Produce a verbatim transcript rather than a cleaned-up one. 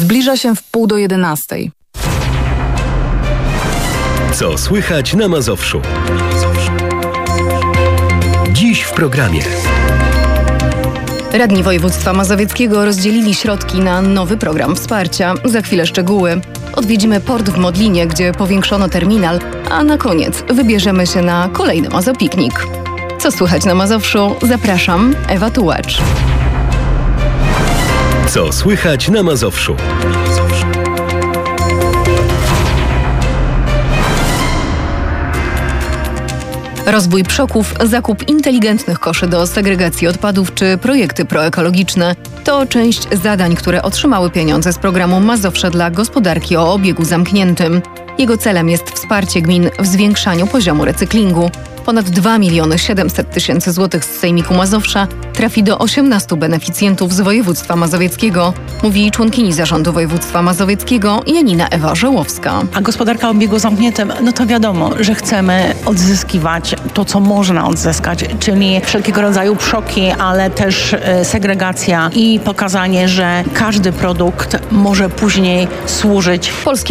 Zbliża się w pół do jedenastej. Co słychać na Mazowszu? Dziś w programie. Radni województwa mazowieckiego rozdzielili środki na nowy program wsparcia. Za chwilę szczegóły. Odwiedzimy port w Modlinie, gdzie powiększono terminal, a na koniec wybierzemy się na kolejny Mazopiknik. Co słychać na Mazowszu? Zapraszam, Ewa Tułacz. Co słychać na Mazowszu? Rozwój przoków, zakup inteligentnych koszy do segregacji odpadów czy projekty proekologiczne to część zadań, które otrzymały pieniądze z programu Mazowsze dla gospodarki o obiegu zamkniętym. Jego celem jest wsparcie gmin w zwiększaniu poziomu recyklingu. Ponad dwa miliony siedemset tysięcy złotych z Sejmiku Mazowsza trafi do osiemnastu beneficjentów z województwa mazowieckiego, mówi członkini Zarządu Województwa Mazowieckiego Janina Ewa Żołowska. A gospodarka o obiegu zamkniętym, no to wiadomo, że chcemy odzyskiwać to, co można odzyskać, czyli wszelkiego rodzaju przoki, ale też segregacja i pokazanie, że każdy produkt może później służyć. Polskie